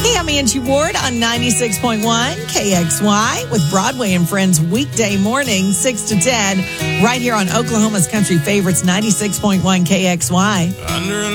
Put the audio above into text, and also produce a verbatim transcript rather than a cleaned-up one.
Cami and G Ward on ninety-six point one K X Y with Broadway and Friends weekday morning, six to ten, right here on Oklahoma's Country Favorites, ninety-six point one K X Y. Under an